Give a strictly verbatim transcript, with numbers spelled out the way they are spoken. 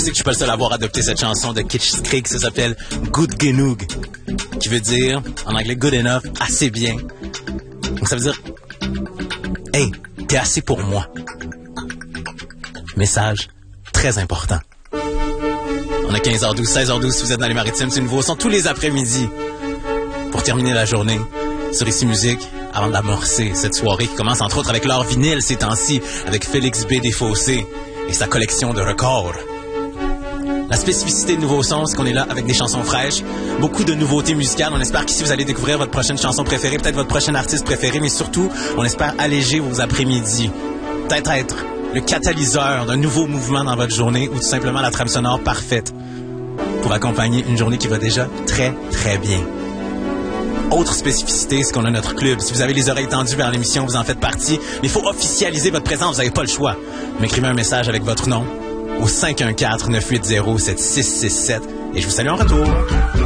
sais que je suis pas le seul à avoir adopté cette chanson de Kitsch Creek, ça s'appelle Good Genug, qui veut dire, en anglais, good enough, assez bien. Donc ça veut dire, hey, t'es assez pour moi. Message très important. On a quinze heures douze, seize heures douze, si vous êtes dans les Maritimes, c'est nouveau. Ce sont tous les après-midi pour terminer la journée sur Ici Musique, avant d'amorcer cette soirée qui commence entre autres avec leur vinyle ces temps-ci, avec Félix B. Desfossés et sa collection de records. La spécificité de Nouveau Son, c'est qu'on est là avec des chansons fraîches, beaucoup de nouveautés musicales. On espère qu'ici vous allez découvrir votre prochaine chanson préférée, peut-être votre prochain artiste préféré, mais surtout, on espère alléger vos après-midi. Peut-être être le catalyseur d'un nouveau mouvement dans votre journée ou tout simplement la trame sonore parfaite pour accompagner une journée qui va déjà très, très bien. Autre spécificité, c'est qu'on a notre club. Si vous avez les oreilles tendues vers l'émission, vous en faites partie. Mais il faut officialiser votre présence, vous n'avez pas le choix. M'écrivez un message avec votre nom au cinq un quatre, neuf huit zéro, sept six six sept et je vous salue en retour.